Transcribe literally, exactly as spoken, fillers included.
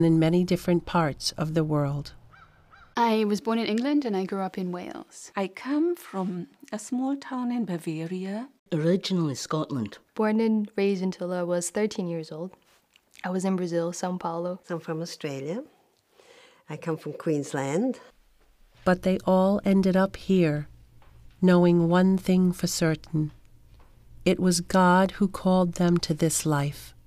in many different parts of the world. I was born in England and I grew up in Wales. I come from a small town in Bavaria. Originally Scotland. Born and raised until I was thirteen years old. I was in Brazil, Sao Paulo. I'm from Australia. I come from Queensland. But they all ended up here, knowing one thing for certain. It was God who called them to this life.